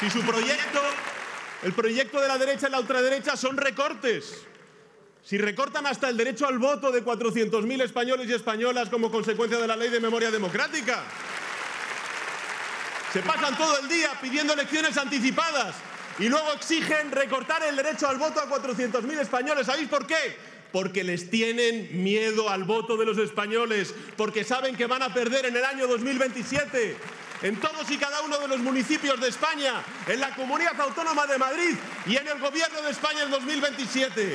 Si su proyecto, el proyecto de la derecha y la ultraderecha son recortes. Si recortan hasta el derecho al voto de 400.000 españoles y españolas como consecuencia de la Ley de Memoria Democrática. Se pasan todo el día pidiendo elecciones anticipadas y luego exigen recortar el derecho al voto a 400.000 españoles. ¿Sabéis por qué? Porque les tienen miedo al voto de los españoles, porque saben que van a perder en el año 2027. En todos y cada uno de los municipios de España, en la Comunidad Autónoma de Madrid y en el Gobierno de España en 2027.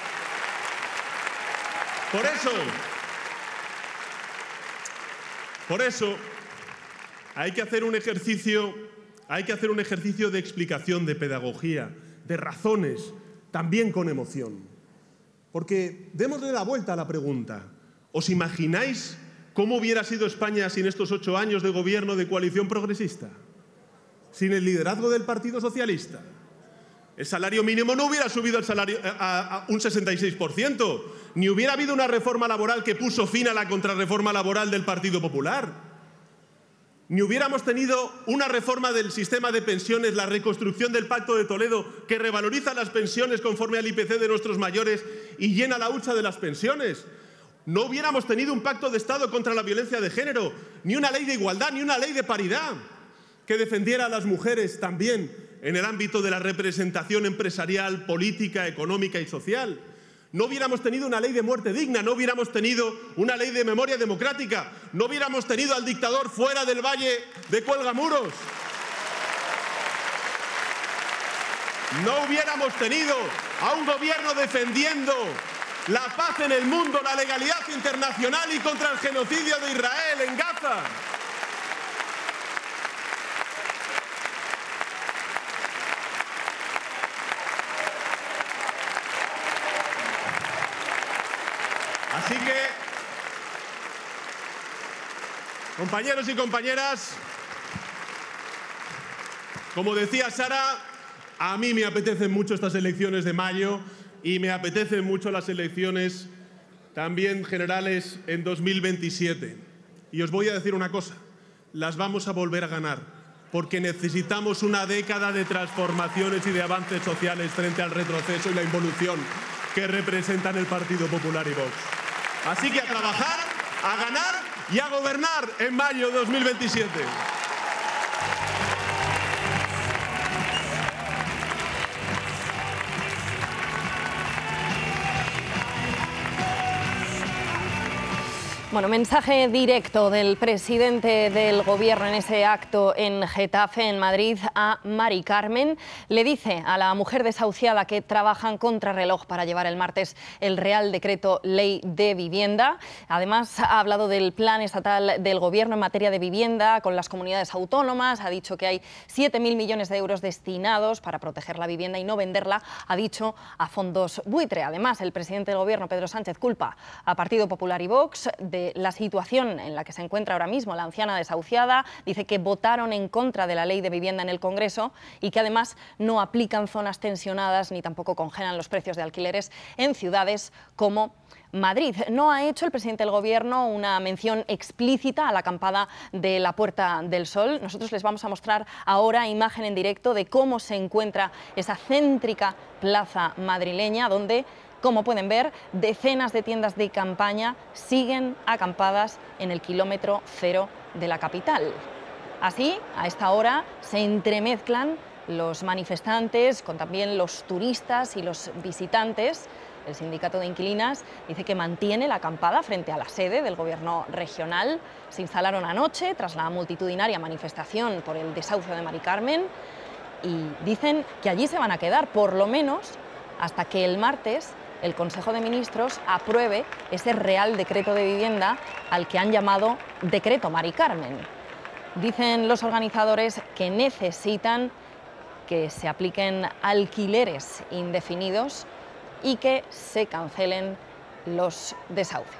Por eso hay que hacer un ejercicio de explicación, de pedagogía, de razones, también con emoción. Porque démosle la vuelta a la pregunta. ¿Os imagináis cómo hubiera sido España sin estos 8 años de gobierno de coalición progresista? Sin el liderazgo del Partido Socialista. El salario mínimo no hubiera subido a un 66%, ni hubiera habido una reforma laboral que puso fin a la contrarreforma laboral del Partido Popular, ni hubiéramos tenido una reforma del sistema de pensiones, la reconstrucción del Pacto de Toledo, que revaloriza las pensiones conforme al IPC de nuestros mayores y llena la hucha de las pensiones. No hubiéramos tenido un pacto de Estado contra la violencia de género, ni una ley de igualdad, ni una ley de paridad que defendiera a las mujeres también en el ámbito de la representación empresarial, política, económica y social. No hubiéramos tenido una ley de muerte digna, no hubiéramos tenido una ley de memoria democrática, no hubiéramos tenido al dictador fuera del Valle de Cuelgamuros. No hubiéramos tenido a un gobierno defendiendo la paz en el mundo, la legalidad internacional y contra el genocidio de Israel en Gaza. Así que, compañeros y compañeras, como decía Sara, a mí me apetecen mucho estas elecciones de mayo y me apetecen mucho las elecciones también generales en 2027. Y os voy a decir una cosa, las vamos a volver a ganar, porque necesitamos una década de transformaciones y de avances sociales frente al retroceso y la involución que representan el Partido Popular y Vox. Así que a trabajar, a ganar y a gobernar en mayo de 2027. Bueno, mensaje directo del presidente del Gobierno en ese acto en Getafe, en Madrid, a Mari Carmen. Le dice a la mujer desahuciada que trabajan contrarreloj para llevar el martes el Real Decreto Ley de Vivienda. Además, ha hablado del plan estatal del Gobierno en materia de vivienda con las comunidades autónomas. Ha dicho que hay 7.000 millones de euros destinados para proteger la vivienda y no venderla, ha dicho, a fondos buitre. Además, el presidente del Gobierno, Pedro Sánchez, culpa a Partido Popular y Vox de la situación en la que se encuentra ahora mismo la anciana desahuciada. Dice que votaron en contra de la ley de vivienda en el Congreso y que además no aplican zonas tensionadas ni tampoco congelan los precios de alquileres en ciudades como Madrid. No ha hecho el presidente del Gobierno una mención explícita a la acampada de la Puerta del Sol. Nosotros les vamos a mostrar ahora imagen en directo de cómo se encuentra esa céntrica plaza madrileña donde, como pueden ver, decenas de tiendas de campaña siguen acampadas en el kilómetro cero de la capital. Así, a esta hora, se entremezclan los manifestantes con también los turistas y los visitantes. El sindicato de inquilinas dice que mantiene la acampada frente a la sede del Gobierno regional. Se instalaron anoche tras la multitudinaria manifestación por el desahucio de Mari Carmen y dicen que allí se van a quedar, por lo menos hasta que el martes el Consejo de Ministros apruebe ese Real Decreto de Vivienda al que han llamado Decreto Mari Carmen. Dicen los organizadores que necesitan que se apliquen alquileres indefinidos y que se cancelen los desahucios.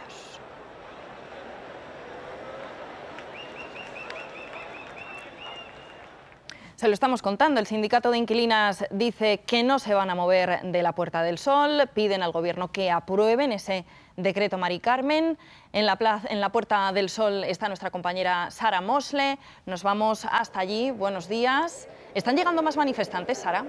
Se lo estamos contando, el sindicato de inquilinas dice que no se van a mover de la Puerta del Sol, piden al Gobierno que aprueben ese decreto Mari Carmen. En la Puerta del Sol está nuestra compañera Sara Mosle, nos vamos hasta allí, buenos días. ¿Están llegando más manifestantes, Sara?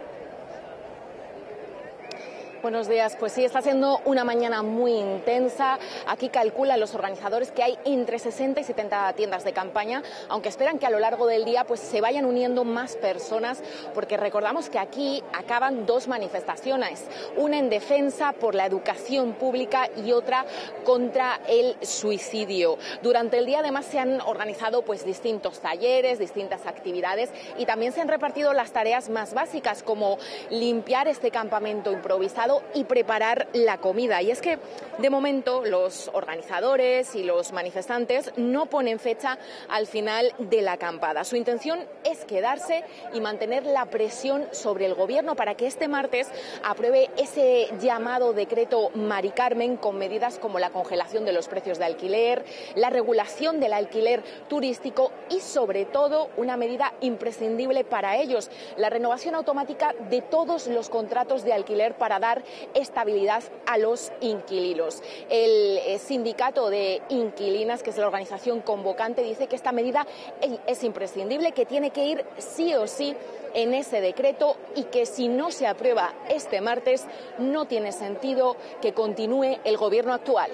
Buenos días. Pues sí, está siendo una mañana muy intensa. Aquí calculan los organizadores que hay entre 60 y 70 tiendas de campaña, aunque esperan que a lo largo del día pues se vayan uniendo más personas, porque recordamos que aquí acaban dos manifestaciones, una en defensa por la educación pública y otra contra el suicidio. Durante el día además se han organizado pues distintos talleres, distintas actividades y también se han repartido las tareas más básicas, como limpiar este campamento improvisado y preparar la comida. Y es que de momento los organizadores y los manifestantes no ponen fecha al final de la acampada. Su intención es quedarse y mantener la presión sobre el gobierno para que este martes apruebe ese llamado decreto Mari Carmen, con medidas como la congelación de los precios de alquiler, la regulación del alquiler turístico y sobre todo una medida imprescindible para ellos, la renovación automática de todos los contratos de alquiler para dar estabilidad a los inquilinos. El sindicato de inquilinas, que es la organización convocante, dice que esta medida es imprescindible, que tiene que ir sí o sí en ese decreto y que si no se aprueba este martes no tiene sentido que continúe el gobierno actual.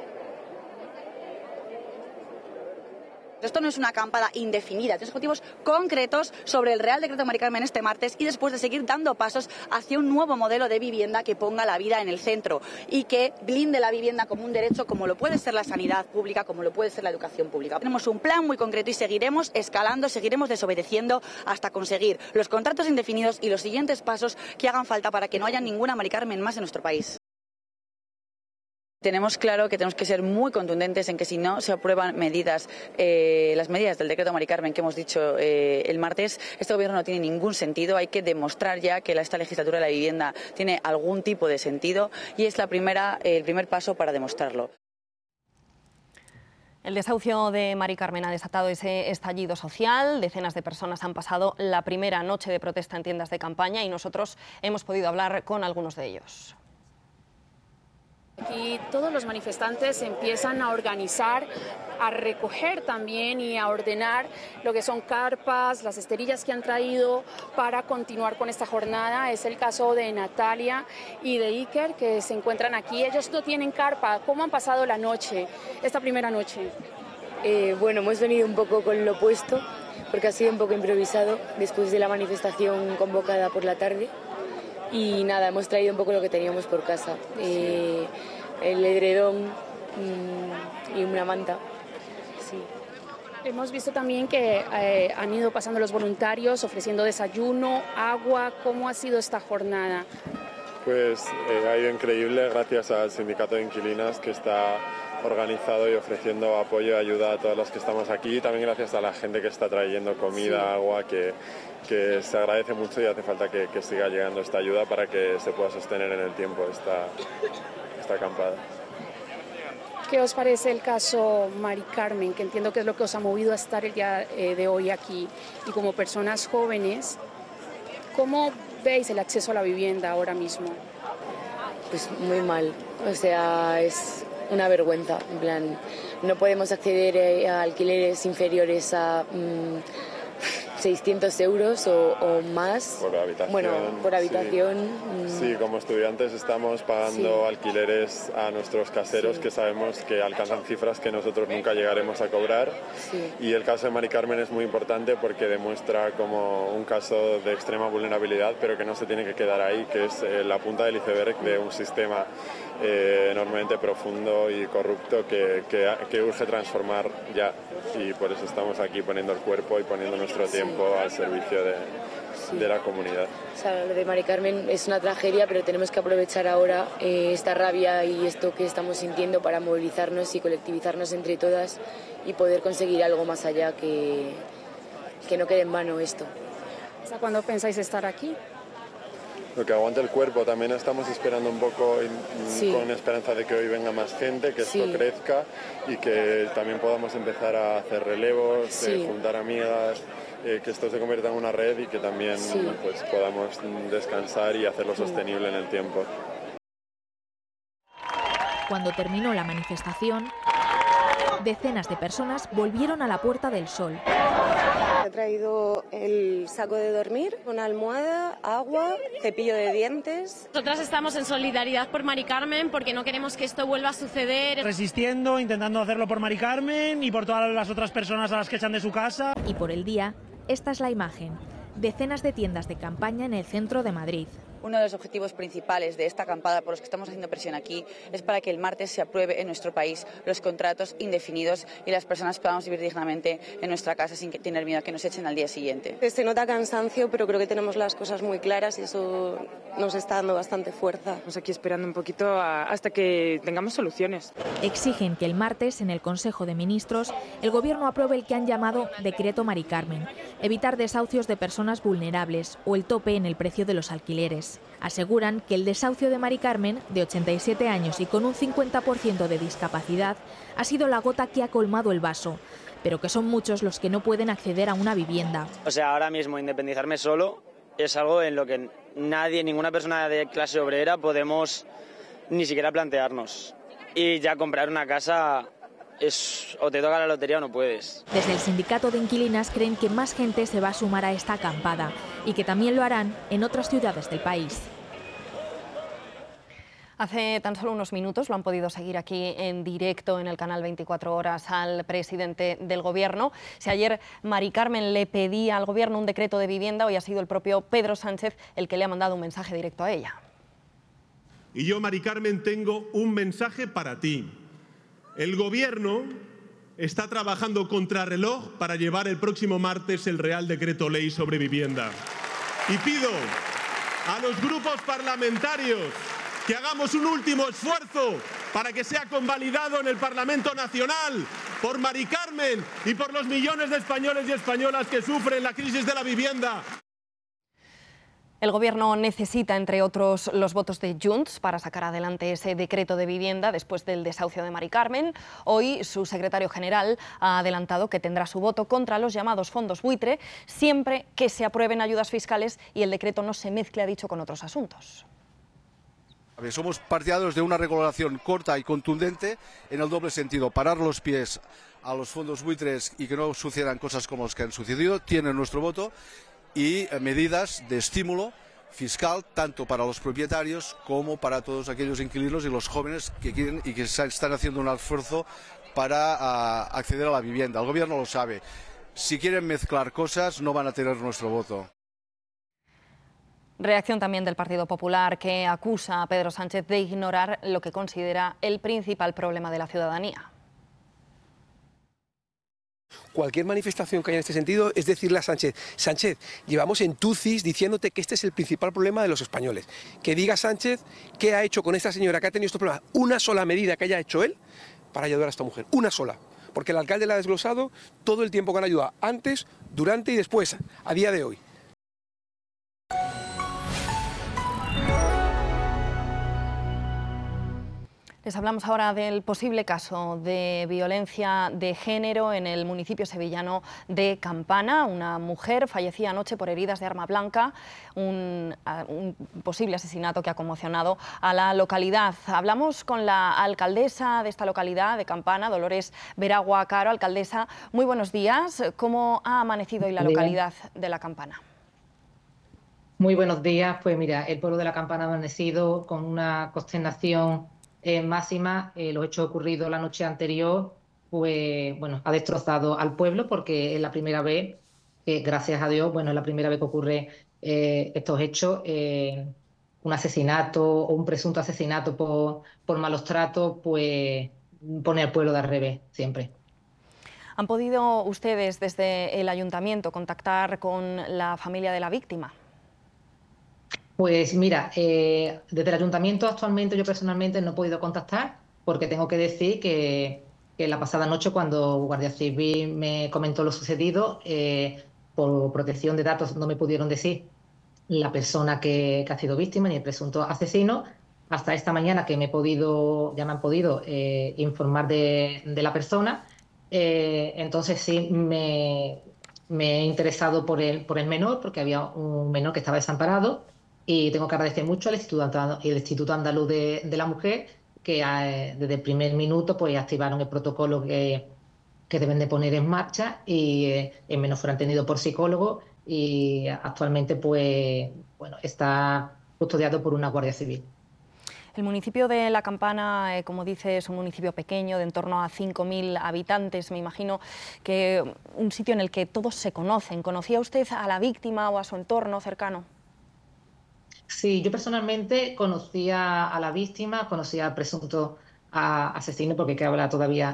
Esto no es una acampada indefinida, tenemos objetivos concretos sobre el Real Decreto Mari Carmen este martes y después de seguir dando pasos hacia un nuevo modelo de vivienda que ponga la vida en el centro y que blinde la vivienda como un derecho, como lo puede ser la sanidad pública, como lo puede ser la educación pública. Tenemos un plan muy concreto y seguiremos escalando, seguiremos desobedeciendo hasta conseguir los contratos indefinidos y los siguientes pasos que hagan falta para que no haya ninguna Mari Carmen más en nuestro país. Tenemos claro que tenemos que ser muy contundentes en que si no se aprueban medidas, las medidas del decreto Mari Carmen que hemos dicho el martes, este gobierno no tiene ningún sentido. Hay que demostrar ya que esta legislatura de la vivienda tiene algún tipo de sentido y es el primer paso para demostrarlo. El desahucio de Mari Carmen ha desatado ese estallido social. Decenas de personas han pasado la primera noche de protesta en tiendas de campaña y nosotros hemos podido hablar con algunos de ellos. Aquí todos los manifestantes empiezan a organizar, a recoger también y a ordenar lo que son carpas, las esterillas que han traído para continuar con esta jornada. Es el caso de Natalia y de Iker, que se encuentran aquí. Ellos no tienen carpa. ¿Cómo han pasado la noche, esta primera noche? Bueno, hemos venido un poco con lo opuesto, porque ha sido un poco improvisado después de la manifestación convocada por la tarde. Y nada, hemos traído un poco lo que teníamos por casa, el edredón y una manta. Sí. Hemos visto también que han ido pasando los voluntarios ofreciendo desayuno, agua. ¿Cómo ha sido esta jornada? Pues ha ido increíble gracias al sindicato de inquilinas que está organizado y ofreciendo apoyo y ayuda a todas las que estamos aquí. También gracias a la gente que está trayendo comida, agua, que se agradece mucho y hace falta que siga llegando esta ayuda para que se pueda sostener en el tiempo esta acampada. ¿Qué os parece el caso Mari Carmen, que entiendo que es lo que os ha movido a estar el día de hoy aquí? Y como personas jóvenes, ¿cómo veis el acceso a la vivienda ahora mismo? Pues muy mal, o sea, es una vergüenza, en plan, no podemos acceder a alquileres inferiores a 600 euros o más. Por habitación. Bueno, por habitación. Sí, como estudiantes estamos pagando alquileres a nuestros caseros que sabemos que alcanzan cifras que nosotros nunca llegaremos a cobrar. Sí. Y el caso de Mari Carmen es muy importante porque demuestra como un caso de extrema vulnerabilidad, pero que no se tiene que quedar ahí, que es la punta del iceberg de un sistema enormemente profundo y corrupto que urge transformar ya. Y por eso estamos aquí poniendo el cuerpo y poniendo nuestro tiempo al servicio de la comunidad. O sea, lo de Mari Carmen es una tragedia, pero tenemos que aprovechar ahora esta rabia y esto que estamos sintiendo para movilizarnos y colectivizarnos entre todas y poder conseguir algo más allá, que no quede en vano esto. ¿Hasta cuándo pensáis estar aquí? Lo que aguante el cuerpo. También estamos esperando un poco con esperanza de que hoy venga más gente, que esto crezca y que también podamos empezar a hacer relevos, juntar amigas, que esto se convierta en una red y que también pues, podamos descansar y hacerlo sostenible en el tiempo. Cuando terminó la manifestación, decenas de personas volvieron a la Puerta del Sol. He traído el saco de dormir, una almohada, agua, cepillo de dientes. Nosotras estamos en solidaridad por Mari Carmen porque no queremos que esto vuelva a suceder. Resistiendo, intentando hacerlo por Mari Carmen y por todas las otras personas a las que echan de su casa. Y por el día, esta es la imagen. Decenas de tiendas de campaña en el centro de Madrid. Uno de los objetivos principales de esta acampada, por los que estamos haciendo presión aquí, es para que el martes se apruebe en nuestro país los contratos indefinidos y las personas podamos vivir dignamente en nuestra casa sin tener miedo a que nos echen al día siguiente. Se nota cansancio, pero creo que tenemos las cosas muy claras y eso nos está dando bastante fuerza. Estamos aquí esperando un poquito hasta que tengamos soluciones. Exigen que el martes, en el Consejo de Ministros, el Gobierno apruebe el que han llamado Decreto Mari Carmen, evitar desahucios de personas vulnerables o el tope en el precio de los alquileres. Aseguran que el desahucio de Mari Carmen, de 87 años y con un 50% de discapacidad, ha sido la gota que ha colmado el vaso, pero que son muchos los que no pueden acceder a una vivienda. O sea, ahora mismo independizarme solo es algo en lo que nadie, ninguna persona de clase obrera podemos ni siquiera plantearnos. Y ya comprar una casa es o te toca la lotería o no puedes. Desde el sindicato de inquilinas creen que más gente se va a sumar a esta acampada y que también lo harán en otras ciudades del país. Hace tan solo unos minutos lo han podido seguir aquí en directo en el canal 24 Horas al presidente del Gobierno. Si ayer Mari Carmen le pedía al Gobierno un decreto de vivienda, hoy ha sido el propio Pedro Sánchez el que le ha mandado un mensaje directo a ella. Y yo, Mari Carmen, tengo un mensaje para ti. El Gobierno está trabajando contrarreloj para llevar el próximo martes el Real Decreto Ley sobre vivienda. Y pido a los grupos parlamentarios que hagamos un último esfuerzo para que sea convalidado en el Parlamento Nacional por Mari Carmen y por los millones de españoles y españolas que sufren la crisis de la vivienda. El Gobierno necesita, entre otros, los votos de Junts para sacar adelante ese decreto de vivienda después del desahucio de Mari Carmen. Hoy su secretario general ha adelantado que tendrá su voto contra los llamados fondos buitre siempre que se aprueben ayudas fiscales y el decreto no se mezcle, ha dicho, con otros asuntos. Somos partidarios de una regulación corta y contundente en el doble sentido, parar los pies a los fondos buitres y que no sucedan cosas como las que han sucedido, tienen nuestro voto, y medidas de estímulo fiscal tanto para los propietarios como para todos aquellos inquilinos y los jóvenes que quieren y que están haciendo un esfuerzo para acceder a la vivienda. El Gobierno lo sabe. Si quieren mezclar cosas, no van a tener nuestro voto. Reacción también del Partido Popular, que acusa a Pedro Sánchez de ignorar lo que considera el principal problema de la ciudadanía. Cualquier manifestación que haya en este sentido es decirle a Sánchez: Sánchez, llevamos en TUCIS diciéndote que este es el principal problema de los españoles. Que diga Sánchez qué ha hecho con esta señora que ha tenido estos problemas. Una sola medida que haya hecho él para ayudar a esta mujer. Una sola. Porque el alcalde la ha desglosado todo el tiempo que han ayudado, antes, durante y después, a día de hoy. Les hablamos ahora del posible caso de violencia de género en el municipio sevillano de Campana. Una mujer fallecía anoche por heridas de arma blanca, un posible asesinato que ha conmocionado a la localidad. Hablamos con la alcaldesa de esta localidad de Campana, Dolores Veragua Caro. Alcaldesa, muy buenos días. ¿Cómo ha amanecido hoy la localidad de La Campana? Muy buenos días. Pues mira, el pueblo de La Campana ha amanecido con una consternación máxima. Los hechos ocurridos la noche anterior, pues bueno, ha destrozado al pueblo porque es la primera vez, gracias a Dios, bueno, es la primera vez que ocurre estos hechos, un asesinato o un presunto asesinato por malos tratos, pues pone al pueblo de al revés siempre. ¿Han podido ustedes desde el ayuntamiento contactar con la familia de la víctima? Pues mira, desde el ayuntamiento actualmente yo personalmente no he podido contactar porque tengo que decir que la pasada noche cuando Guardia Civil me comentó lo sucedido, por protección de datos no me pudieron decir la persona que ha sido víctima ni el presunto asesino. Hasta esta mañana que ya me han podido informar de la persona. Entonces sí me he interesado por el menor porque había un menor que estaba desamparado. Y tengo que agradecer mucho al Instituto Andaluz de la Mujer que desde el primer minuto pues activaron el protocolo que que deben de poner en marcha y en menos fuera atendido por psicólogos y actualmente pues, bueno, está custodiado por una Guardia Civil. El municipio de La Campana, como dice, es un municipio pequeño de en torno a 5.000 habitantes. Me imagino que un sitio en el que todos se conocen. ¿Conocía usted a la víctima o a su entorno cercano? Sí, yo personalmente conocía a la víctima, conocía al presunto asesino, porque hay que hablar todavía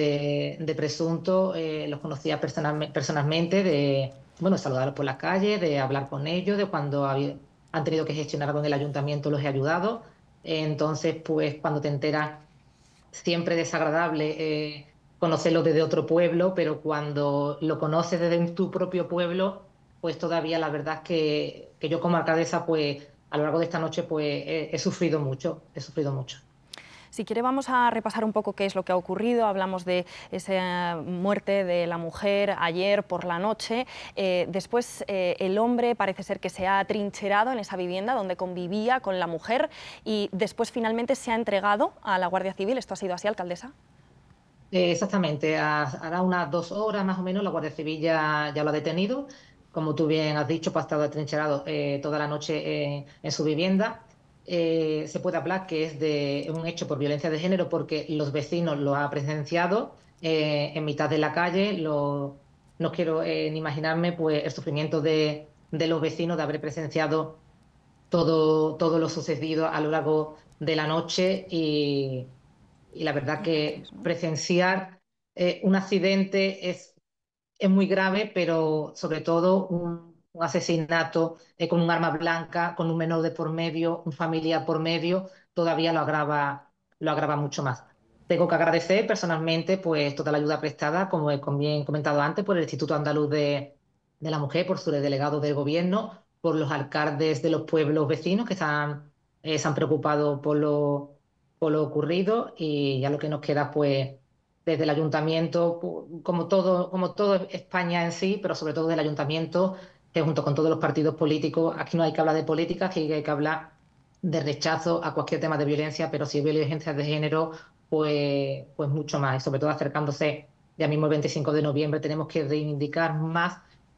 de presunto. Los conocía personalmente, de bueno, saludarlos por la calle, de hablar con ellos, de cuando han tenido que gestionar con el ayuntamiento los he ayudado. Entonces, pues cuando te enteras, siempre desagradable conocerlo desde otro pueblo, pero cuando lo conoces desde tu propio pueblo, pues todavía la verdad es que yo como alcaldesa, pues a lo largo de esta noche, pues he sufrido mucho, he sufrido mucho. Si quiere, vamos a repasar un poco qué es lo que ha ocurrido. Hablamos de esa muerte de la mujer ayer por la noche. Después, el hombre parece ser que se ha atrincherado en esa vivienda donde convivía con la mujer y después finalmente se ha entregado a la Guardia Civil. ¿Esto ha sido así, alcaldesa? Exactamente. Hará unas 2 horas más o menos la Guardia Civil ya lo ha detenido. Como tú bien has dicho, pues ha estado atrincherado toda la noche en su vivienda. Se puede hablar que es de un hecho por violencia de género porque los vecinos lo han presenciado en mitad de la calle. No quiero ni imaginarme pues, el sufrimiento de los vecinos de haber presenciado todo lo sucedido a lo largo de la noche y la verdad que presenciar un accidente es muy grave, pero sobre todo un asesinato con un arma blanca, con un menor de por medio, un familiar por medio, todavía lo agrava mucho más. Tengo que agradecer personalmente pues, toda la ayuda prestada, como he bien comentado antes, por el Instituto Andaluz de la Mujer, por su delegado del Gobierno, por los alcaldes de los pueblos vecinos que se han preocupado por lo ocurrido y ya lo que nos queda pues desde el ayuntamiento, como todo España en sí, pero sobre todo del ayuntamiento, que junto con todos los partidos políticos, aquí no hay que hablar de política, aquí hay que hablar de rechazo a cualquier tema de violencia, pero si hay violencia de género, pues mucho más, y sobre todo acercándose ya mismo el 25 de noviembre, tenemos que reivindicar más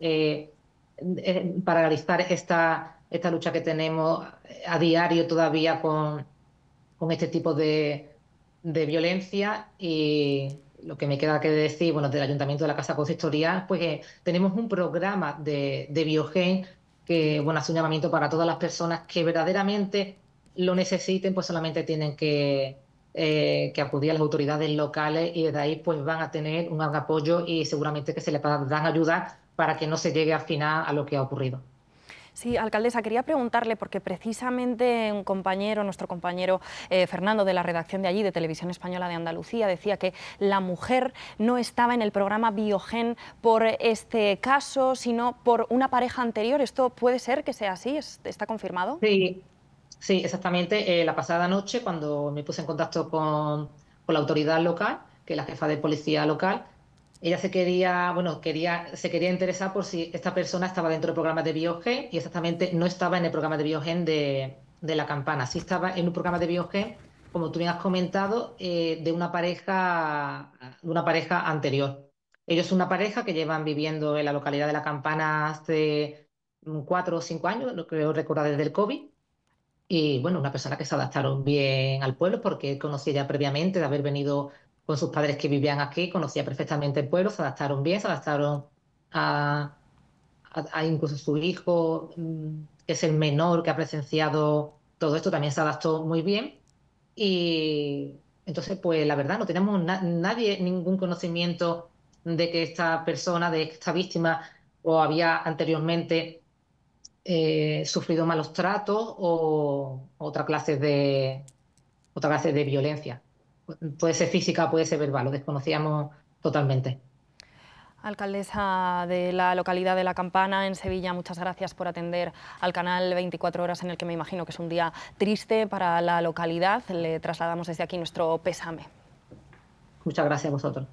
para realizar esta lucha que tenemos a diario todavía con este tipo de violencia. Y lo que me queda que decir, bueno, del Ayuntamiento de la Casa Consistorial, pues que tenemos un programa de Biogen que, bueno, hace un llamamiento para todas las personas que verdaderamente lo necesiten, pues solamente tienen que acudir a las autoridades locales y desde ahí pues van a tener un gran apoyo y seguramente que se les dan ayuda para que no se llegue al final a lo que ha ocurrido. Sí, alcaldesa, quería preguntarle, porque precisamente nuestro compañero Fernando, de la redacción de allí, de Televisión Española de Andalucía, decía que la mujer no estaba en el programa Biogen por este caso, sino por una pareja anterior. ¿Esto puede ser que sea así? ¿Está confirmado? Sí, exactamente. La pasada noche, cuando me puse en contacto con la autoridad local, que es la jefa de policía local, ella se quería interesar por si esta persona estaba dentro del programa de Biogen y exactamente no estaba en el programa de Biogen de La Campana. Sí estaba en un programa de Biogen, como tú bien has comentado, de una pareja anterior. Ellos son una pareja que llevan viviendo en la localidad de La Campana hace 4 o 5 años, lo creo recordar desde el COVID. Y bueno, una persona que se adaptaron bien al pueblo porque conocía ya previamente de haber venido con sus padres que vivían aquí, conocía perfectamente el pueblo, se adaptaron bien, se adaptaron a incluso su hijo, que es el menor que ha presenciado todo esto, también se adaptó muy bien. Y entonces, pues la verdad, no tenemos nadie, ningún conocimiento de que esta persona, de esta víctima, o había anteriormente sufrido malos tratos o otra clase de violencia. Puede ser física, puede ser verbal, lo desconocíamos totalmente. Alcaldesa de la localidad de La Campana, en Sevilla, muchas gracias por atender al canal 24 horas, en el que me imagino que es un día triste para la localidad. Le trasladamos desde aquí nuestro pésame. Muchas gracias a vosotros.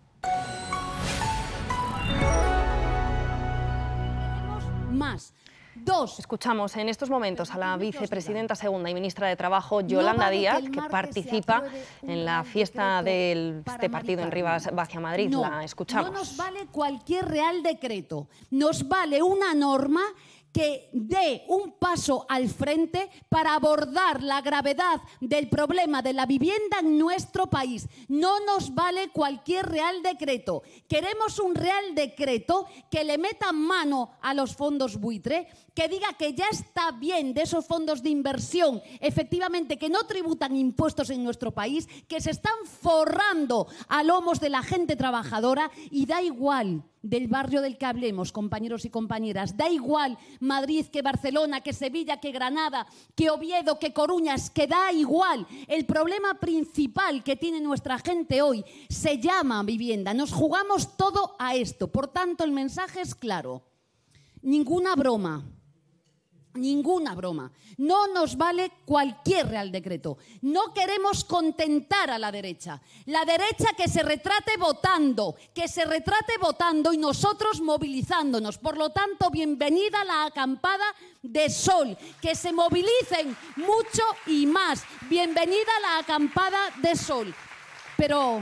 Más. Escuchamos en estos momentos a la vicepresidenta segunda y ministra de Trabajo, Yolanda Díaz, que participa en la fiesta de este partido en Rivas Vacia Madrid. La escuchamos. No nos vale cualquier real decreto, nos vale una norma que dé un paso al frente para abordar la gravedad del problema de la vivienda en nuestro país. No nos vale cualquier real decreto. Queremos un real decreto que le meta mano a los fondos buitre, que diga que ya está bien de esos fondos de inversión, efectivamente, que no tributan impuestos en nuestro país, que se están forrando a lomos de la gente trabajadora, y da igual del barrio del que hablemos, compañeros y compañeras, da igual Madrid, que Barcelona, que Sevilla, que Granada, que Oviedo, que Coruñas, que da igual. El problema principal que tiene nuestra gente hoy se llama vivienda. Nos jugamos todo a esto. Por tanto, el mensaje es claro. Ninguna broma. Ninguna broma. No nos vale cualquier real decreto. No queremos contentar a la derecha. La derecha que se retrate votando y nosotros movilizándonos. Por lo tanto, bienvenida a la acampada de sol. Que se movilicen mucho y más. Bienvenida a la acampada de sol. Pero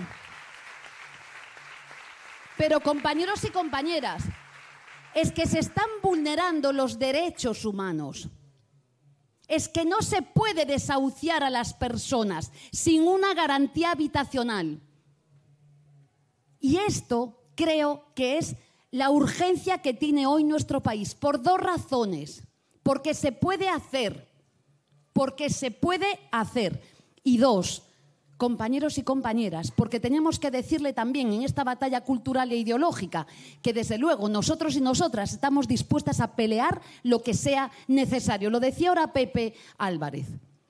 compañeros y compañeras, es que se están vulnerando los derechos humanos. Es que no se puede desahuciar a las personas sin una garantía habitacional. Y esto creo que es la urgencia que tiene hoy nuestro país, por dos razones. Porque se puede hacer. Y dos, compañeros y compañeras, porque tenemos que decirle también en esta batalla cultural e ideológica que desde luego nosotros y nosotras estamos dispuestas a pelear lo que sea necesario. Lo decía ahora Pepe Álvarez.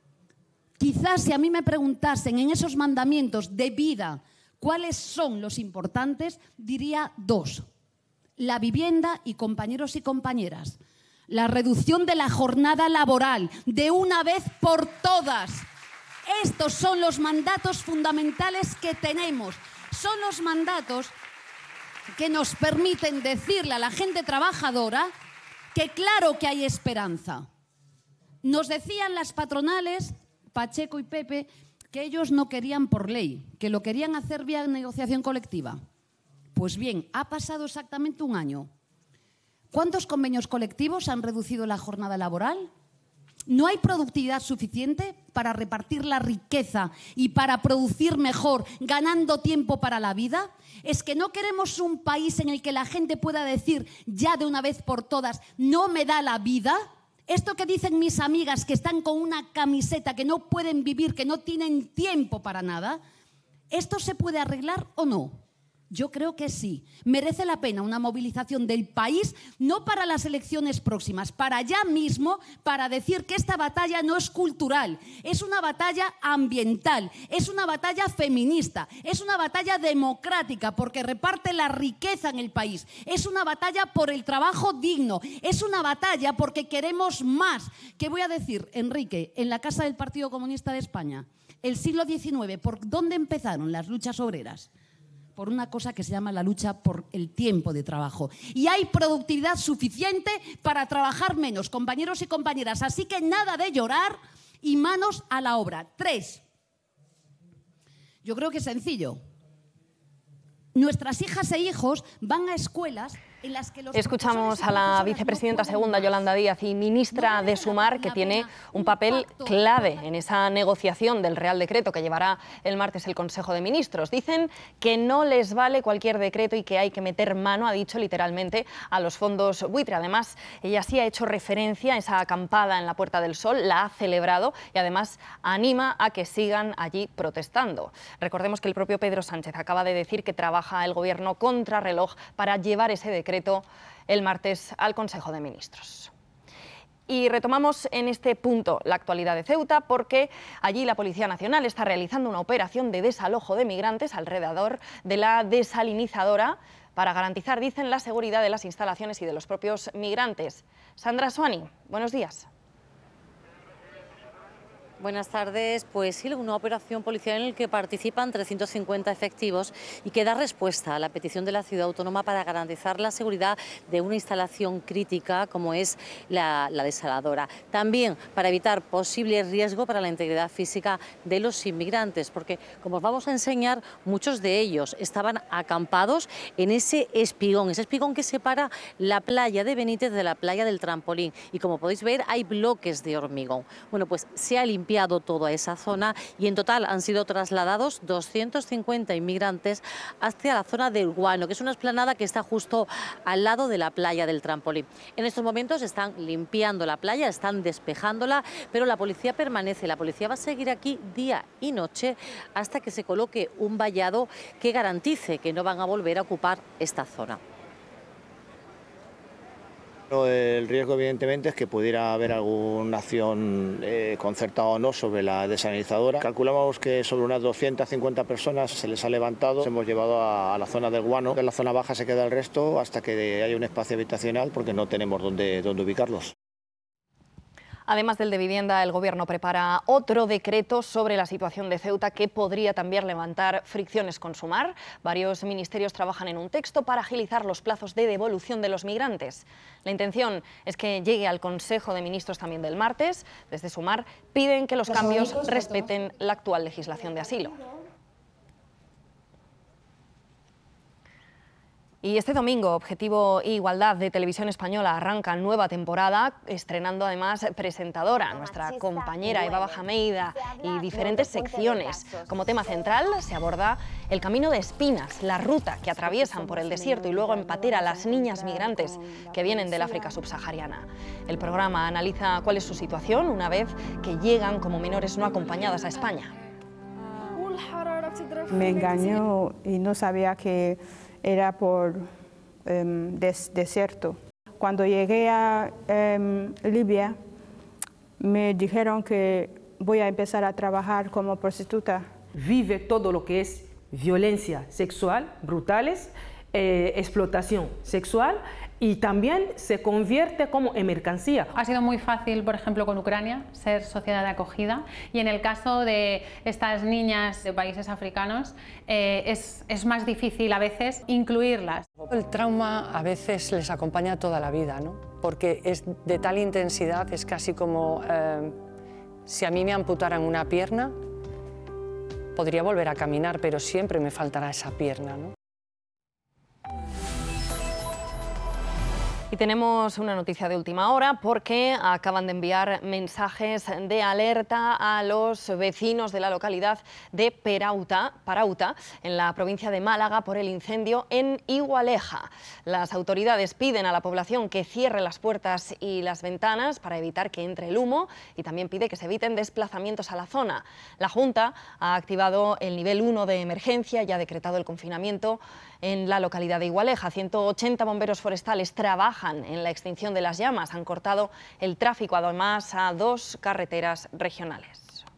Quizás si a mí me preguntasen en esos mandamientos de vida cuáles son los importantes, diría dos. La vivienda y, compañeros y compañeras, la reducción de la jornada laboral de una vez por todas. Estos son los mandatos fundamentales que tenemos. Son los mandatos que nos permiten decirle a la gente trabajadora que claro que hay esperanza. Nos decían las patronales, Pacheco y Pepe, que ellos no querían por ley, que lo querían hacer vía negociación colectiva. Pues bien, ha pasado exactamente un año. ¿Cuántos convenios colectivos han reducido la jornada laboral? ¿No hay productividad suficiente para repartir la riqueza y para producir mejor, ganando tiempo para la vida? ¿Es que no queremos un país en el que la gente pueda decir ya de una vez por todas, no me da la vida? Esto que dicen mis amigas que están con una camiseta, que no pueden vivir, que no tienen tiempo para nada, ¿esto se puede arreglar o no? Yo creo que sí. Merece la pena una movilización del país, no para las elecciones próximas, para ya mismo, para decir que esta batalla no es cultural, es una batalla ambiental, es una batalla feminista, es una batalla democrática porque reparte la riqueza en el país, es una batalla por el trabajo digno, es una batalla porque queremos más. ¿Qué voy a decir, Enrique, en la Casa del Partido Comunista de España? El siglo XIX, ¿por dónde empezaron las luchas obreras? Por una cosa que se llama la lucha por el tiempo de trabajo. Y hay productividad suficiente para trabajar menos, compañeros y compañeras. Así que nada de llorar y manos a la obra. 3. Yo creo que es sencillo. Nuestras hijas e hijos van a escuelas en las que los Escuchamos a la vicepresidenta segunda, Yolanda Díaz, y ministra de Sumar, que tiene un papel clave en esa negociación del Real Decreto que llevará el martes el Consejo de Ministros. Dicen que no les vale cualquier decreto y que hay que meter mano, ha dicho literalmente, a los fondos buitre. Además, ella sí ha hecho referencia a esa acampada en la Puerta del Sol, la ha celebrado y además anima a que sigan allí protestando. Recordemos que el propio Pedro Sánchez acaba de decir que trabaja el Gobierno contrarreloj para llevar ese decreto el martes al Consejo de Ministros. Y retomamos en este punto la actualidad de Ceuta porque allí la Policía Nacional está realizando una operación de desalojo de migrantes alrededor de la desalinizadora para garantizar, dicen, la seguridad de las instalaciones y de los propios migrantes. Sandra Suani, buenos días. Buenas tardes. Pues sí, una operación policial en la que participan 350 efectivos y que da respuesta a la petición de la ciudad autónoma para garantizar la seguridad de una instalación crítica como es la desaladora. También para evitar posible riesgo para la integridad física de los inmigrantes, porque como os vamos a enseñar, muchos de ellos estaban acampados en ese espigón que separa la playa de Benítez de la playa del Trampolín. Y como podéis ver, hay bloques de hormigón. Bueno, pues se ha limpiado toda esa zona y en total han sido trasladados 250 inmigrantes hacia la zona del Guano, que es una explanada que está justo al lado de la playa del Trampolín. En estos momentos están limpiando la playa, están despejándola, pero la policía permanece. La policía va a seguir aquí día y noche hasta que se coloque un vallado que garantice que no van a volver a ocupar esta zona. El riesgo, evidentemente, es que pudiera haber alguna acción concertada o no sobre la desalinizadora. Calculamos que sobre unas 250 personas se les ha levantado. Se hemos llevado a la zona del Guano. En la zona baja se queda el resto hasta que haya un espacio habitacional porque no tenemos dónde ubicarlos. Además del de vivienda, el Gobierno prepara otro decreto sobre la situación de Ceuta que podría también levantar fricciones con Sumar. Varios ministerios trabajan en un texto para agilizar los plazos de devolución de los migrantes. La intención es que llegue al Consejo de Ministros también del martes. Desde Sumar piden que los cambios respeten la actual legislación de asilo. Y este domingo, Objetivo e Igualdad de Televisión Española arranca nueva temporada, estrenando además presentadora, nuestra compañera Eva Bajameida, y diferentes secciones. Como tema central se aborda el camino de espinas, la ruta que atraviesan por el desierto y luego en patera a las niñas migrantes que vienen del África subsahariana. El programa analiza cuál es su situación una vez que llegan como menores no acompañadas a España. Me engañó y no sabía que era por desierto. Cuando llegué a Libia, me dijeron que voy a empezar a trabajar como prostituta. Vive todo lo que es violencia sexual, brutales, explotación sexual, y también se convierte como en mercancía. Ha sido muy fácil, por ejemplo, con Ucrania, ser sociedad de acogida, y en el caso de estas niñas de países africanos es más difícil a veces incluirlas. El trauma a veces les acompaña toda la vida, ¿no? Porque es de tal intensidad, es casi como si a mí me amputaran una pierna, podría volver a caminar, pero siempre me faltará esa pierna, ¿no? Y tenemos una noticia de última hora porque acaban de enviar mensajes de alerta a los vecinos de la localidad de Parauta, en la provincia de Málaga, por el incendio en Igualeja. Las autoridades piden a la población que cierre las puertas y las ventanas para evitar que entre el humo y también pide que se eviten desplazamientos a la zona. La Junta ha activado el nivel 1 de emergencia y ha decretado el confinamiento en la localidad de Igualeja. 180 bomberos forestales trabajan en la extinción de las llamas. Han cortado el tráfico además a 2 carreteras regionales.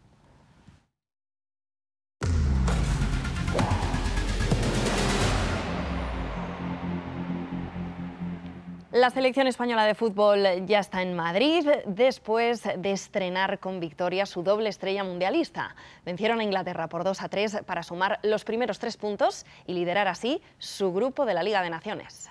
La selección española de fútbol ya está en Madrid después de estrenar con victoria su doble estrella mundialista. Vencieron a Inglaterra por 2-3 para sumar los primeros 3 puntos y liderar así su grupo de la Liga de Naciones.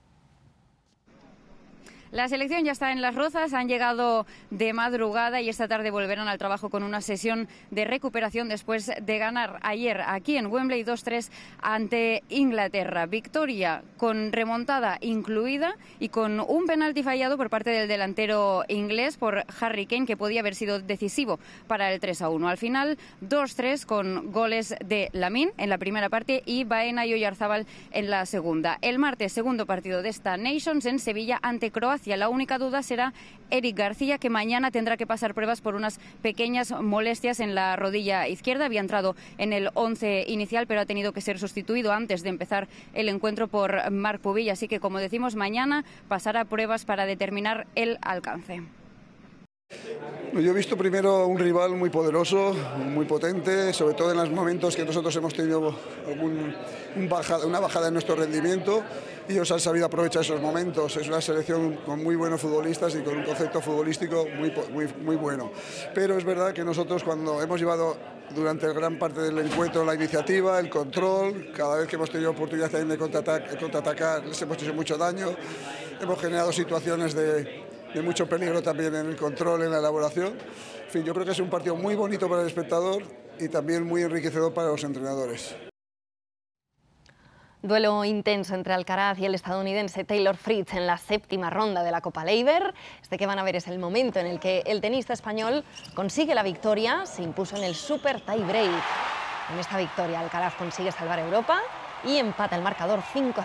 La selección ya está en Las Rozas, han llegado de madrugada y esta tarde volverán al trabajo con una sesión de recuperación después de ganar ayer aquí en Wembley 2-3 ante Inglaterra. Victoria con remontada incluida y con un penalti fallado por parte del delantero inglés por Harry Kane, que podía haber sido decisivo para el 3-1. Al final 2-3 con goles de Lamine en la primera parte y Baena y Oyarzábal en la segunda. El martes, segundo partido de esta Nations en Sevilla ante Croacia. La única duda será Eric García, que mañana tendrá que pasar pruebas por unas pequeñas molestias en la rodilla izquierda. Había entrado en el 11 inicial, pero ha tenido que ser sustituido antes de empezar el encuentro por Marc Pubill. Así que, como decimos, mañana pasará pruebas para determinar el alcance. Yo he visto primero un rival muy poderoso, muy potente, sobre todo en los momentos que nosotros hemos tenido una bajada en nuestro rendimiento, y ellos han sabido aprovechar esos momentos. Es una selección con muy buenos futbolistas y con un concepto futbolístico muy bueno. Pero es verdad que nosotros, cuando hemos llevado durante gran parte del encuentro la iniciativa, el control, cada vez que hemos tenido oportunidad también de contraatacar, les hemos hecho mucho daño, hemos generado situaciones de mucho peligro también en el control, en la elaboración. En fin, yo creo que es un partido muy bonito para el espectador y también muy enriquecedor para los entrenadores. Duelo intenso entre Alcaraz y el estadounidense Taylor Fritz en la 7ª ronda de la Copa Laver. Este que van a ver es el momento en el que el tenista español consigue la victoria, se impuso en el super tie break. En esta victoria Alcaraz consigue salvar a Europa y empata el marcador 5-5.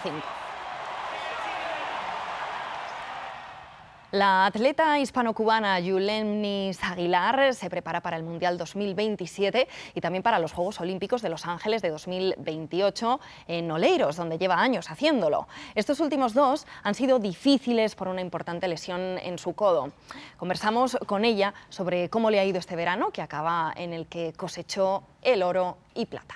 La atleta hispano-cubana Yulenis Aguilar se prepara para el Mundial 2027 y también para los Juegos Olímpicos de Los Ángeles de 2028 en Oleiros, donde lleva años haciéndolo. Estos últimos dos han sido difíciles por una importante lesión en su codo. Conversamos con ella sobre cómo le ha ido este verano, que acaba en el que cosechó el oro y plata.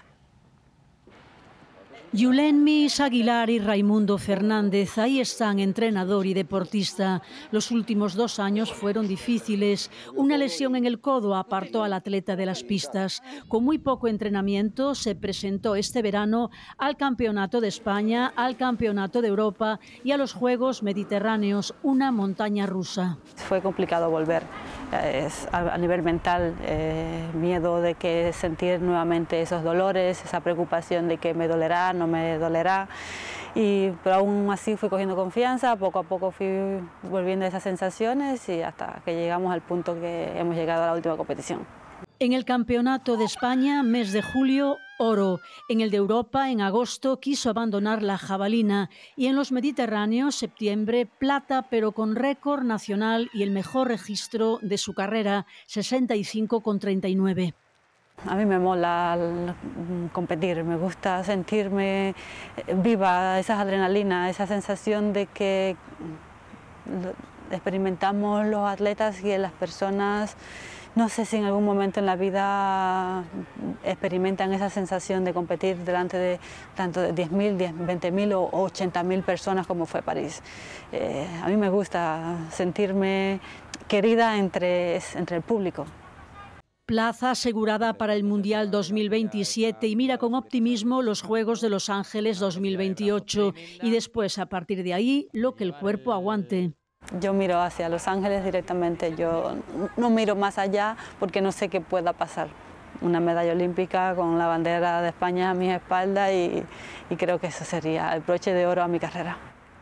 Yulenis Aguilar y Raimundo Fernández, ahí están, entrenador y deportista. Los últimos 2 años fueron difíciles. Una lesión en el codo apartó al atleta de las pistas. Con muy poco entrenamiento se presentó este verano al Campeonato de España, al Campeonato de Europa y a los Juegos Mediterráneos, una montaña rusa. Fue complicado volver. A nivel mental, miedo de que sentir nuevamente esos dolores, esa preocupación de que me dolerá, no me dolerá, pero aún así fui cogiendo confianza, poco a poco fui volviendo a esas sensaciones y hasta que llegamos al punto que hemos llegado a la última competición. En el Campeonato de España, mes de julio, oro. En el de Europa, en agosto, quiso abandonar la jabalina. Y en los Mediterráneos, septiembre, plata, pero con récord nacional y el mejor registro de su carrera, 65,39. A mí me mola competir, me gusta sentirme viva, esa adrenalina, esa sensación de que experimentamos los atletas y las personas. No sé si en algún momento en la vida experimentan esa sensación de competir delante de tanto de 10.000, 20.000 o 80.000 personas como fue París. A mí me gusta sentirme querida entre el público. Plaza asegurada para el Mundial 2027 y mira con optimismo los Juegos de Los Ángeles 2028 y después, a partir de ahí, lo que el cuerpo aguante. Yo miro hacia Los Ángeles directamente, yo no miro más allá porque no sé qué pueda pasar. Una medalla olímpica con la bandera de España a mi espalda y creo que eso sería el broche de oro a mi carrera.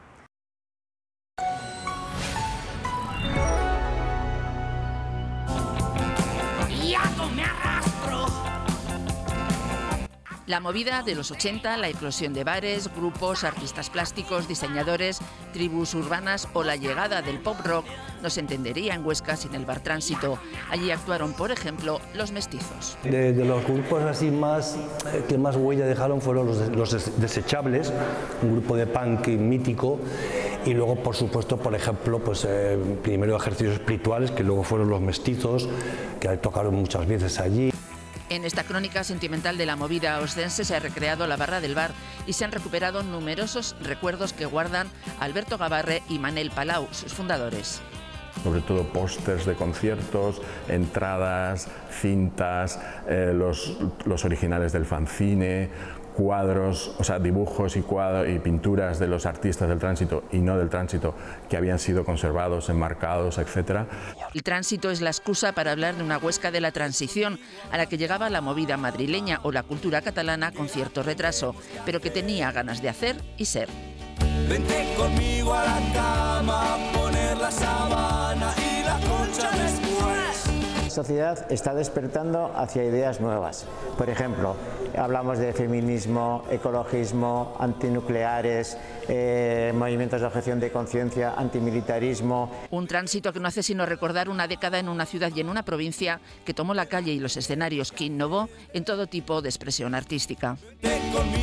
La movida de los 80, la eclosión de bares, grupos, artistas plásticos, diseñadores, tribus urbanas o la llegada del pop rock no se entendería en Huesca sin el bar Tránsito. Allí actuaron, por ejemplo, Los Mestizos. De los grupos así que más huella dejaron fueron los Desechables, un grupo de punk mítico, y luego, por supuesto, por ejemplo, primero ejercicios espirituales, que luego fueron Los Mestizos, que tocaron muchas veces allí. En esta crónica sentimental de la movida oscense se ha recreado la barra del bar y se han recuperado numerosos recuerdos que guardan Alberto Gabarre y Manel Palau, sus fundadores. Sobre todo pósters de conciertos, entradas, cintas, los originales del fanzine, cuadros, o sea, dibujos y pinturas de los artistas del Tránsito y no del Tránsito que habían sido conservados, enmarcados, etc. El Tránsito es la excusa para hablar de una Huesca de la transición a la que llegaba la movida madrileña o la cultura catalana con cierto retraso, pero que tenía ganas de hacer y ser. Vente conmigo a la cama, poner la sábana y la colcha después. La sociedad está despertando hacia ideas nuevas. Por ejemplo, hablamos de feminismo, ecologismo, antinucleares, movimientos de objeción de conciencia, antimilitarismo. Un Tránsito que no hace sino recordar una década en una ciudad y en una provincia que tomó la calle y los escenarios, que innovó en todo tipo de expresión artística.